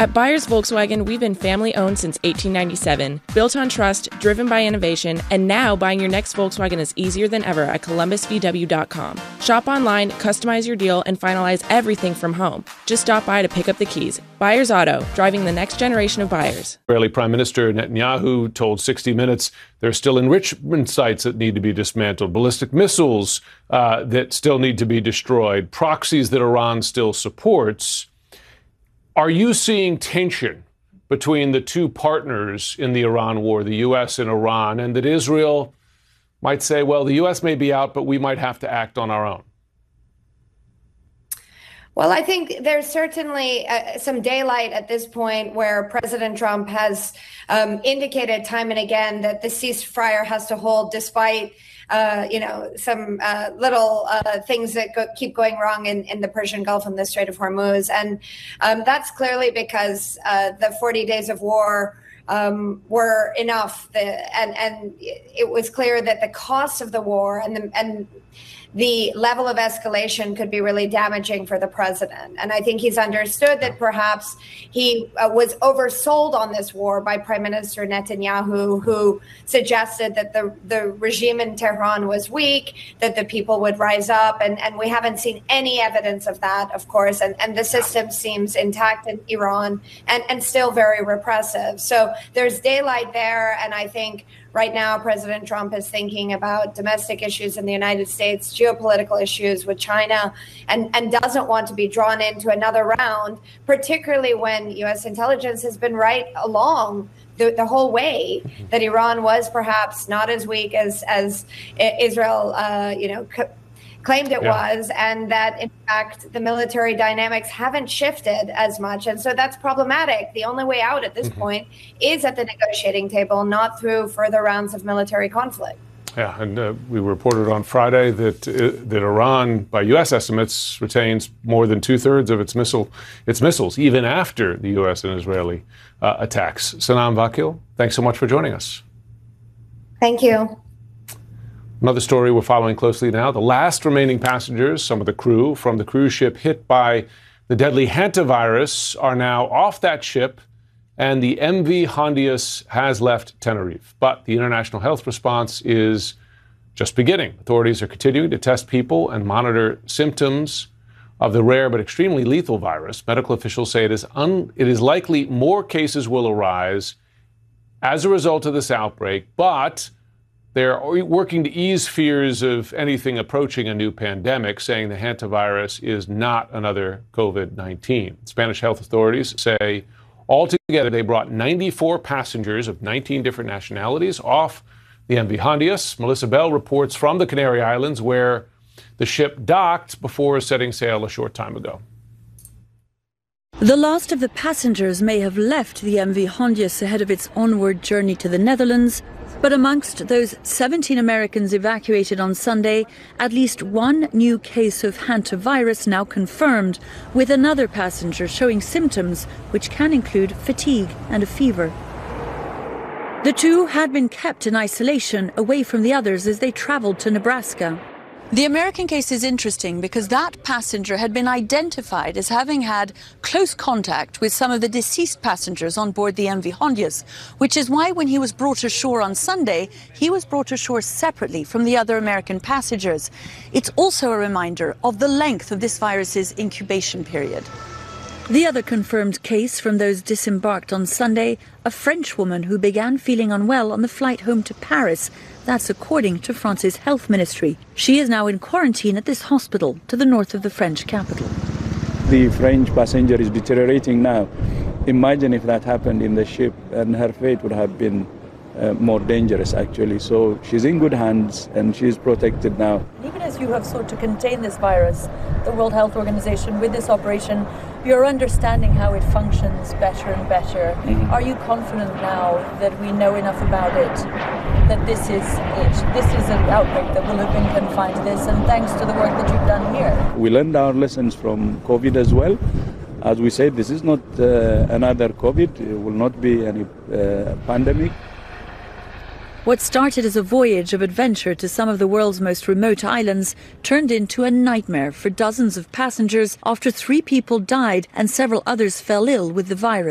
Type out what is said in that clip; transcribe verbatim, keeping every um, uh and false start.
At Byers Volkswagen, we've been family-owned since eighteen ninety-seven, built on trust, driven by innovation, and now buying your next Volkswagen is easier than ever at columbus v w dot com. Shop online, customize your deal, and finalize everything from home. Just stop by to pick up the keys. Byers Auto, driving the next generation of buyers. Israeli Prime Minister Netanyahu told sixty minutes there are still enrichment sites that need to be dismantled, ballistic missiles uh, that still need to be destroyed, proxies that Iran still supports. Are you seeing tension between the two partners in the Iran war, the U S and Iran, and that Israel might say, well, the U S may be out, but we might have to act on our own? Well, I think there's certainly uh, some daylight at this point where President Trump has um, indicated time and again that the ceasefire has to hold despite Uh, you know, some uh, little uh, things that go, keep going wrong in, in the Persian Gulf and the Strait of Hormuz. And um, that's clearly because uh, the forty days of war um, were enough. The, and, and it was clear that the cost of the war and the, and the level of escalation could be really damaging for the president. And I think he's understood that perhaps he uh, was oversold on this war by Prime Minister Netanyahu, who suggested that the, the regime in Tehran was weak, that the people would rise up. And, and we haven't seen any evidence of that, of course. And, and the system seems intact in Iran and, and still very repressive. So there's daylight there. And I think right now, President Trump is thinking about domestic issues in the United States, geopolitical issues with China, and, and doesn't want to be drawn into another round, particularly when U S intelligence has been right along the, the whole way that Iran was perhaps not as weak as, as Israel, uh, you know, c- claimed it yeah. was, and that, in fact, the military dynamics haven't shifted as much. And so that's problematic. The only way out at this mm-hmm. point is at the negotiating table, not through further rounds of military conflict. Yeah, and uh, we reported on Friday that uh, that Iran, by U S estimates, retains more than two-thirds of its missile its missiles, even after the U S and Israeli uh, attacks. Sanam Vakil, thanks so much for joining us. Thank you. Another story we're following closely now. The last remaining passengers, some of the crew from the cruise ship hit by the deadly hantavirus, are now off that ship, and the M V Hondius has left Tenerife. But the international health response is just beginning. Authorities are continuing to test people and monitor symptoms of the rare but extremely lethal virus. Medical officials say it is, un- it is likely more cases will arise as a result of this outbreak, but they're working to ease fears of anything approaching a new pandemic, saying the hantavirus is not another COVID nineteen. Spanish health authorities say altogether they brought ninety-four passengers of nineteen different nationalities off the M V Hondius. Melissa Bell reports from the Canary Islands, where the ship docked before setting sail a short time ago. The last of the passengers may have left the M V Hondius ahead of its onward journey to the Netherlands. But amongst those seventeen Americans evacuated on Sunday, at least one new case of hantavirus now confirmed, with another passenger showing symptoms which can include fatigue and a fever. The two had been kept in isolation away from the others as they traveled to Nebraska. The American case is interesting because that passenger had been identified as having had close contact with some of the deceased passengers on board the M V Hondius, which is why when he was brought ashore on Sunday, he was brought ashore separately from the other American passengers. It's also a reminder of the length of this virus's incubation period. The other confirmed case from those disembarked on Sunday, a French woman who began feeling unwell on the flight home to Paris. That's according to France's health ministry. She is now in quarantine at this hospital to the north of the French capital. The French passenger is deteriorating now. Imagine if that happened in the ship, and her fate would have been uh, more dangerous, actually. So she's in good hands and she's protected now. Even as you have sought to contain this virus, the World Health Organization, with this operation, you're understanding how it functions better and better. Mm-hmm. Are you confident now that we know enough about it, that this is it? This is an outbreak that will have been confined to this, and thanks to the work that you've done here? We learned our lessons from COVID as well. As we said, this is not uh, another COVID. It will not be any uh, pandemic. What started as a voyage of adventure to some of the world's most remote islands turned into a nightmare for dozens of passengers after three people died and several others fell ill with the virus.